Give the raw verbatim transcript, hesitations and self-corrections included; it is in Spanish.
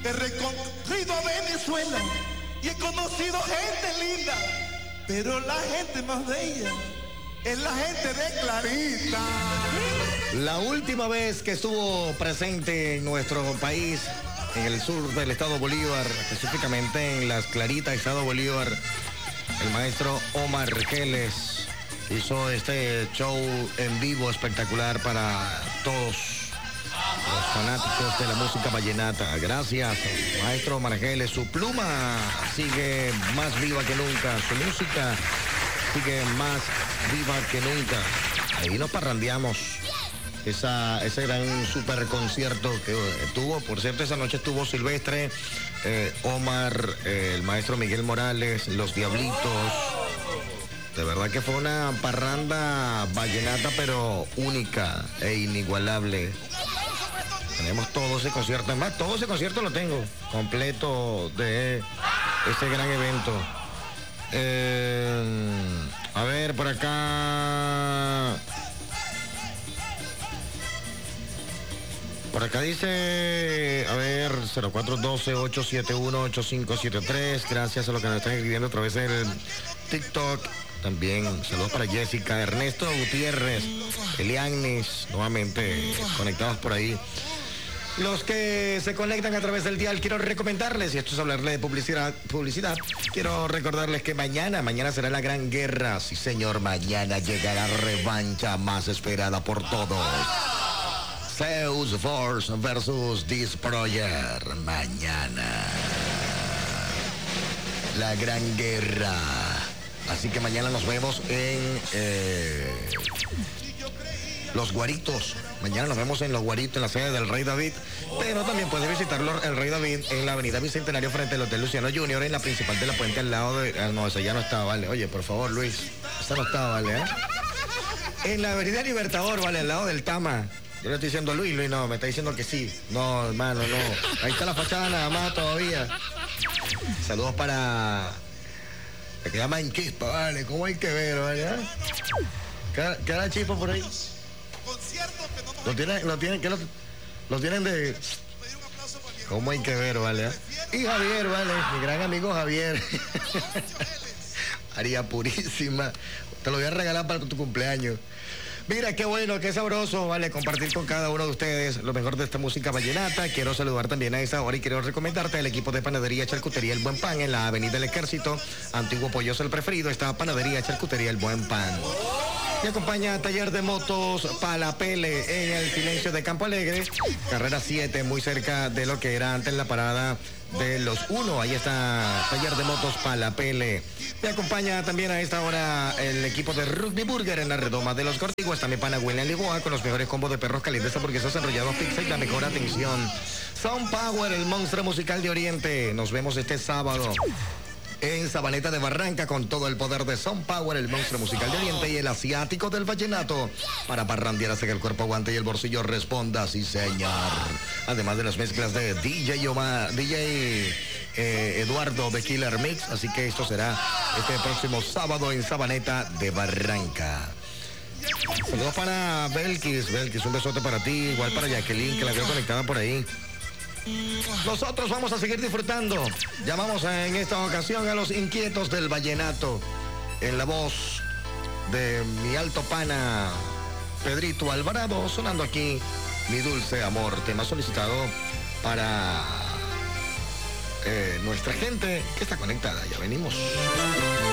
He recorrido Venezuela y he conocido gente linda, pero la gente más bella es la gente de Clarita. La última vez que estuvo presente en nuestro país, en el sur del estado Bolívar, específicamente en Las Claritas, estado Bolívar, el maestro Omar Geles hizo este show en vivo espectacular para todos los fanáticos de la música vallenata. Gracias, maestro Omar Geles. Su pluma sigue más viva que nunca, su música sigue más viva que nunca. Ahí nos parrandeamos. Esa, ese gran super concierto que tuvo, por cierto, esa noche estuvo Silvestre, eh, Omar, eh, el maestro Miguel Morales, Los Diablitos. De verdad que fue una parranda vallenata, pero única e inigualable. Tenemos todo ese concierto, además todo ese concierto lo tengo completo de ese gran evento. Eh, a ver, por acá... Por acá dice, a ver, cero cuatro uno dos, ocho siete uno, ocho cinco siete tres. Gracias a los que nos están escribiendo a través del TikTok. También saludos para Jessica, Ernesto Gutiérrez, Elianis, nuevamente conectados por ahí. Los que se conectan a través del dial, quiero recomendarles, y esto es hablarle de publicidad, publicidad, quiero recordarles que mañana, mañana será la gran guerra. Sí, señor, mañana llega la revancha más esperada por todos. Zeus Force versus Destroyer mañana. La gran guerra. Así que mañana nos vemos en eh, Los Guaritos. Mañana nos vemos en Los Guaritos, en la sede del Rey David. Pero también puede visitarlo el Rey David en la avenida Bicentenario frente al Hotel Luciano Junior, en la principal de la Puente, al lado de... Ah, no, esa ya no está, vale. Oye, por favor, Luis. Esa no está, vale, ¿eh? En la avenida Libertador, vale, al lado del Tama. Yo le estoy diciendo a Luis, Luis no, me está diciendo que sí. No, hermano, no. Ahí está la fachada nada más todavía. Saludos para... Se que llama en Chispa, vale. ¿Cómo hay que ver, vale? ¿Qué, qué era Chispa por ahí? Lo tienen, lo tienen, ¿qué lo, lo tienen de... ¿Cómo hay que ver, vale? Y Javier, vale, mi gran amigo Javier. Haría purísima. Te lo voy a regalar para tu cumpleaños. Mira, qué bueno, qué sabroso, vale, compartir con cada uno de ustedes lo mejor de esta música vallenata. Quiero saludar también a esa hora y quiero recomendarte el equipo de Panadería Charcutería El Buen Pan en la Avenida del Ejército. Antiguo Polloso el Preferido, está Panadería Charcutería El Buen Pan. Y acompaña Taller de Motos Palapele en el Silencio de Campo Alegre, carrera siete, muy cerca de lo que era antes la parada de los uno. Ahí está Taller de Motos Palapele. Y acompaña también a esta hora el equipo de Rugby Burger en la redoma de los Cortiguas. También Pana William Liboa con los mejores combos de perros calientes, hamburguesas, enrollados, pizza y la mejor atención. Sound Power, el monstruo musical de Oriente. Nos vemos este sábado en Sabaneta de Barranca con todo el poder de Sound Power, el monstruo musical de Oriente y el asiático del vallenato, para parrandear hasta que el cuerpo aguante y el bolsillo responda, sí señor. Además de las mezclas de D J Omar, D J eh, Eduardo de Killer Mix, así que esto será este próximo sábado en Sabaneta de Barranca. Saludos para Belkis, Belkis, un besote para ti, igual para Jacqueline, que la veo conectada por ahí. Nosotros vamos a seguir disfrutando. Llamamos en esta ocasión a los inquietos del vallenato, en la voz de mi alto pana Pedrito Alvarado, sonando aquí Mi Dulce Amor, tema solicitado para eh, nuestra gente que está conectada. Ya venimos.